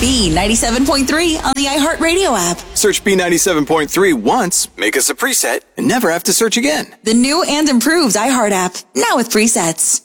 B97.3 on the iHeartRadio app. Search B97.3 once, make us a preset, and never have to search again. The new and improved iHeart app, now with presets.